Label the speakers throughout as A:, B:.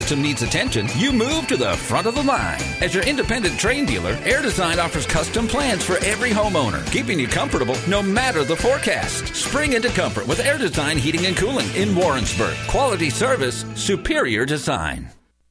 A: system needs attention, you move to the front of the line. As your independent Trane dealer, Air Design offers custom plans for every homeowner, keeping you comfortable no matter the forecast. Spring into comfort with Air Design Heating and Cooling in Warrensburg. Quality service, superior design.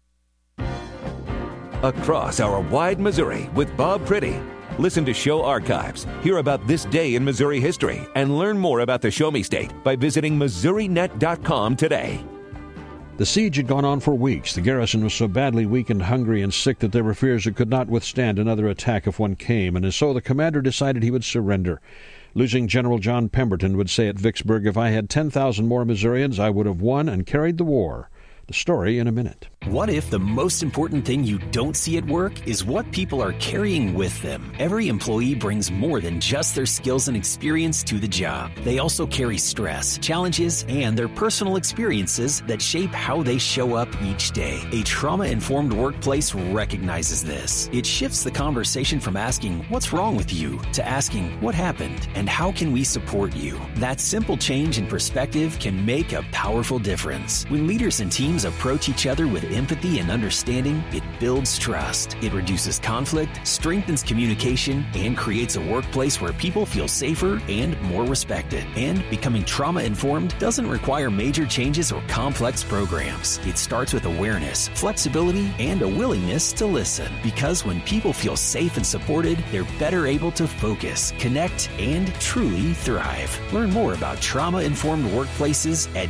B: Across our wide Missouri with Bob Priddy. Listen to show archives, hear about this day in Missouri history, and learn more about the Show Me State by visiting MissouriNet.com today.
C: The siege had gone on for weeks. The garrison was so badly weakened, hungry, and sick that there were fears it could not withstand another attack if one came, and so the commander decided he would surrender. Losing General John Pemberton would say at Vicksburg, "If I had 10,000 more Missourians, I would have won and carried the war." The story in a minute.
D: What if the most important thing you don't see at work is what people are carrying with them? Every employee brings more than just their skills and experience to the job. They also carry stress, challenges, and their personal experiences that shape how they show up each day. A trauma-informed workplace recognizes this. It shifts the conversation from asking, "What's wrong with you?" to asking, "What happened? And how can we support you?" That simple change in perspective can make a powerful difference. When leaders and teams approach each other with empathy and understanding, it builds trust. It reduces conflict, strengthens communication, and creates a workplace where people feel safer and more respected. And becoming trauma-informed doesn't require major changes or complex programs. It starts with awareness, flexibility, and a willingness to listen. Because when people feel safe and supported, they're better able to focus, connect, and truly thrive. Learn more about trauma-informed workplaces at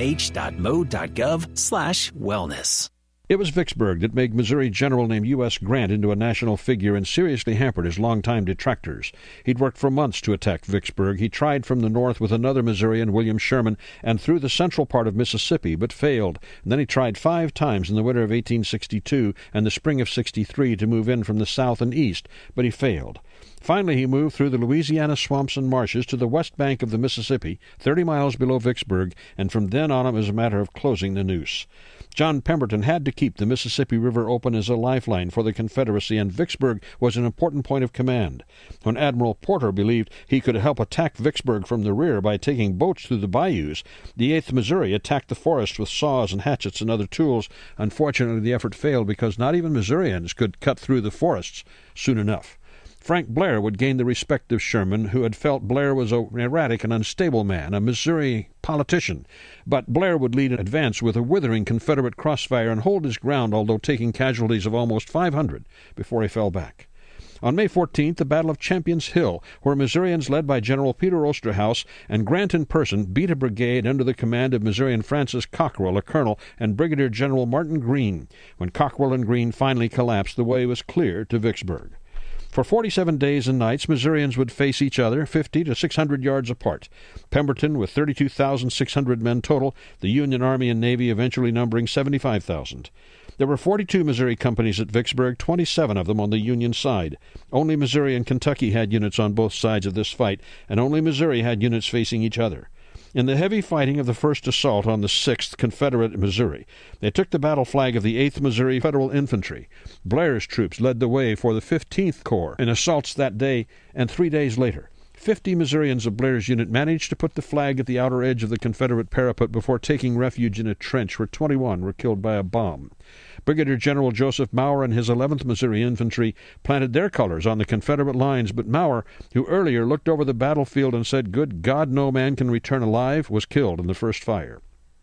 D: dmh.mo.gov/wellness.
C: It was Vicksburg that made Missouri General named U.S. Grant into a national figure and seriously hampered his longtime detractors. He'd worked for months to attack Vicksburg. He tried from the north with another Missourian, William Sherman, and through the central part of Mississippi, but failed. And then he tried 5 times in the winter of 1862 and the spring of 63 to move in from the south and east, but he failed. Finally, he moved through the Louisiana swamps and marshes to the west bank of the Mississippi, 30 miles below Vicksburg, and from then on it was a matter of closing the noose. John Pemberton had to keep the Mississippi River open as a lifeline for the Confederacy, and Vicksburg was an important point of command. When Admiral Porter believed he could help attack Vicksburg from the rear by taking boats through the bayous, the 8th Missouri attacked the forest with saws and hatchets and other tools. Unfortunately, the effort failed because not even Missourians could cut through the forests soon enough. Frank Blair would gain the respect of Sherman, who had felt Blair was an erratic and unstable man, a Missouri politician. But Blair would lead an advance with a withering Confederate crossfire and hold his ground, although taking casualties of almost 500 before he fell back. On May 14th, the Battle of Champions Hill, where Missourians led by General Peter Osterhaus and Grant in person beat a brigade under the command of Missourian Francis Cockrell, a colonel, and Brigadier General Martin Green. When Cockrell and Green finally collapsed, the way was clear to Vicksburg. For 47 days and nights, Missourians would face each other 50 to 600 yards apart. Pemberton with 32,600 men total, the Union Army and Navy eventually numbering 75,000. There were 42 Missouri companies at Vicksburg, 27 of them on the Union side. Only Missouri and Kentucky had units on both sides of this fight, and only Missouri had units facing each other. In the heavy fighting of the first assault on the 6th Confederate Missouri, they took the battle flag of the 8th Missouri Federal Infantry. Blair's troops led the way for the 15th Corps in assaults that day and 3 days later. 50 Missourians of Blair's unit managed to put the flag at the outer edge of the Confederate parapet before taking refuge in a trench where 21 were killed by a bomb. Brigadier General Joseph Mower and his 11th Missouri Infantry planted their colors on the Confederate lines, but Mower, who earlier looked over the battlefield and said, "Good God, no man can return alive," was killed in the first fire.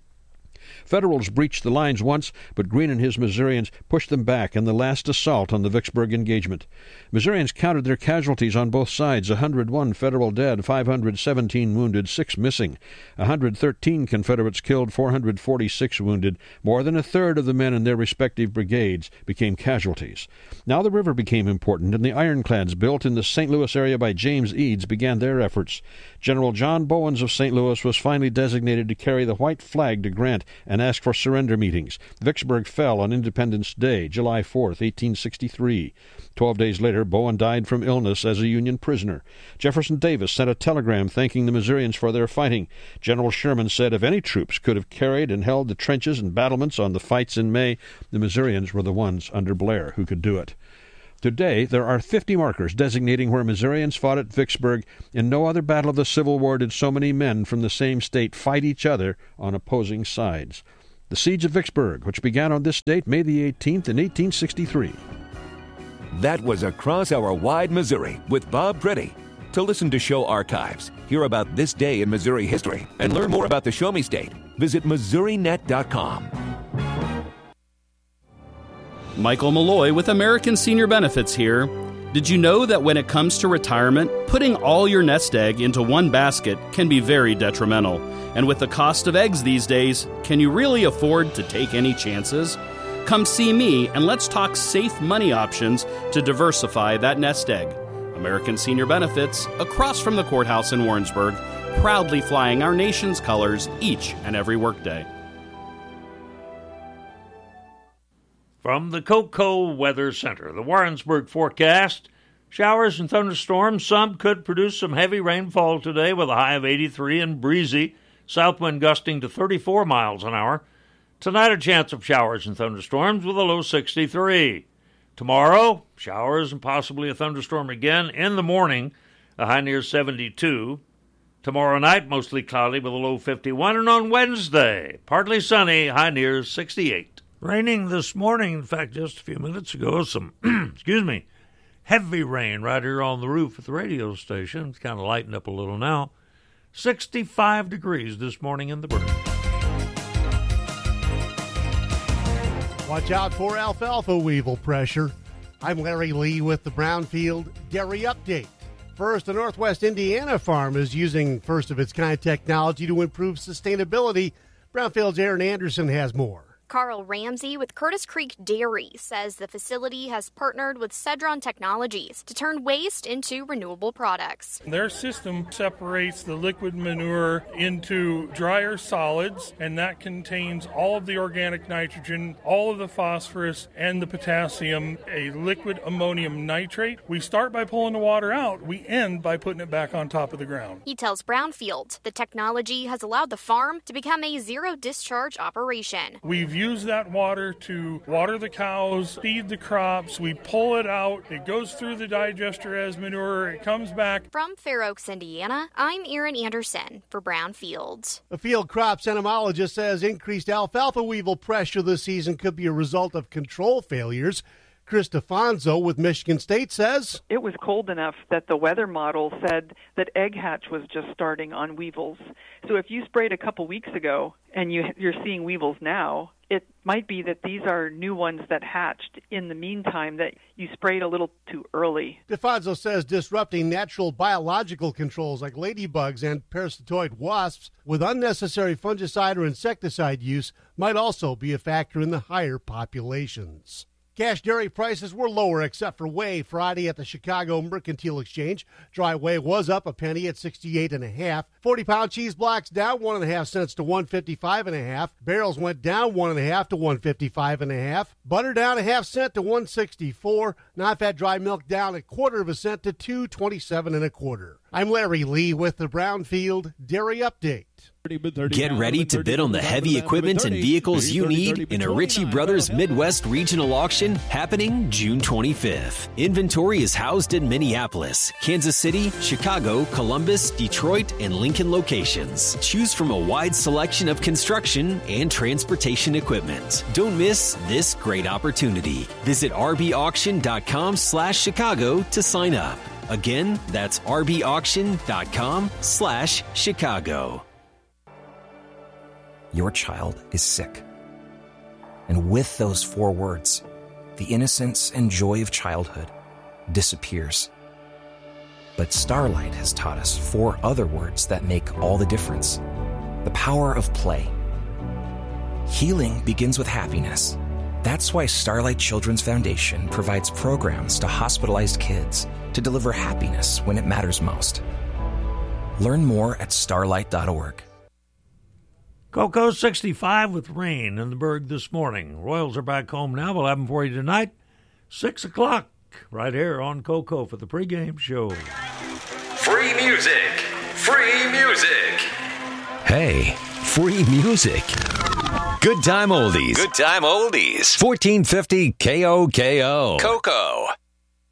C: Federals breached the lines once, but Greene and his Missourians pushed them back in the last assault on the Vicksburg engagement. Missourians counted their casualties on both sides: 101 Federal dead, 517 wounded, 6 missing. 113 Confederates killed, 446 wounded. More than a third of the men in their respective brigades became casualties. Now the river became important, and the ironclads built in the St. Louis area by James Eads began their efforts. General John Bowens of St. Louis was finally designated to carry the white flag to Grant and ask for surrender meetings. Vicksburg fell on Independence Day, July 4th, 1863. 12 days later, Bowen died from illness as a Union prisoner. Jefferson Davis sent a telegram thanking the Missourians for their fighting. General Sherman said if any troops could have carried and held the trenches and battlements on the fights in May, the Missourians were the ones under Blair who could do it. Today, there are 50 markers designating where Missourians fought at Vicksburg. In no other battle of the Civil War did so many men from the same state fight each other on opposing sides. The Siege of Vicksburg, which began on this date, May the 18th in 1863.
B: That was Across Our Wide Missouri with Bob Pretty. To listen to show archives, hear about this day in Missouri history, and learn more about the Show Me State, visit MissouriNet.com.
E: Michael Malloy with American Senior Benefits here. Did you know that when it comes to retirement, putting all your nest egg into one basket can be very detrimental? And with the cost of eggs these days, can you really afford to take any chances? Come see me and let's talk safe money options to diversify that nest egg. American Senior Benefits, across from the courthouse in Warrensburg, proudly flying our nation's colors each and every workday.
F: From the Cocoa Weather Center, the Warrensburg forecast: showers and thunderstorms. Some could produce some heavy rainfall today with a high of 83 and breezy. South wind gusting to 34 miles an hour. Tonight, a chance of showers and thunderstorms with a low 63. Tomorrow, showers and possibly a thunderstorm again in the morning, a high near 72. Tomorrow night, mostly cloudy with a low 51. And on Wednesday, partly sunny, high near 68. Raining this morning, in fact, just a few minutes ago, some, heavy rain right here on the roof at the radio station. It's kind of lightened up a little now. 65 degrees this morning in the Berg.
G: Watch out for alfalfa weevil pressure. I'm Larry Lee with the Brownfield Dairy Update. First, a Northwest Indiana farm is using first-of-its-kind technology to improve sustainability. Brownfield's Aaron Anderson has more.
H: Carl Ramsey with Curtis Creek Dairy says the facility has partnered with Cedron Technologies to turn waste into renewable products.
I: Their system separates the liquid manure into drier solids, and that contains all of the organic nitrogen, all of the phosphorus, and the potassium, a liquid ammonium nitrate. We start by pulling the water out. We end by putting it back on top of the ground.
H: He tells Brownfield the technology has allowed the farm to become a zero-discharge operation.
I: We've used that water to water the cows, feed the crops. We pull it out. It goes through the digester as manure. It comes back.
H: From Fair Oaks, Indiana, I'm Erin Anderson for Brownfield.
G: A field crops entomologist says increased alfalfa weevil pressure this season could be a result of control failures. Chris DeFonso with Michigan State says
J: it was cold enough that the weather model said that egg hatch was just starting on weevils. So if you sprayed a couple weeks ago and you're seeing weevils now, it might be that these are new ones that hatched in the meantime, that you sprayed a little too early.
G: DeFonso says disrupting natural biological controls like ladybugs and parasitoid wasps with unnecessary fungicide or insecticide use might also be a factor in the higher populations. Cash dairy prices were lower except for whey Friday at the Chicago Mercantile Exchange. Dry whey was up a penny at 68.5. 40-pound cheese blocks down 1.5 cents to 155.5. Barrels went down 1.5 to 155.5. Butter down 0.5 cent to 164. Non-fat dry milk down 1/4 cent to 227.25. I'm Larry Lee with the Brownfield Dairy Update.
D: Get ready to bid on the heavy equipment and vehicles you need in a Ritchie Brothers Midwest Regional Auction happening June 25th. Inventory is housed in Minneapolis, Kansas City, Chicago, Columbus, Detroit, and Lincoln locations. Choose from a wide selection of construction and transportation equipment. Don't miss this great opportunity. Visit rbauction.com/Chicago to sign up. Again, that's rbauction.com/Chicago.
K: Your child is sick. And with those 4 words, the innocence and joy of childhood disappears. But Starlight has taught us 4 other words that make all the difference. The power of play. Healing begins with happiness. That's why Starlight Children's Foundation provides programs to hospitalized kids to deliver happiness when it matters most. Learn more at starlight.org.
F: Cocoa 65 with rain in the Berg this morning. Royals are back home now. We'll have them for you tonight, 6 o'clock, right here on Cocoa for the pregame show.
L: Free music. Free music.
A: Hey, free music. Good time oldies.
L: Good time oldies.
A: 1450 KOKO.
L: Cocoa.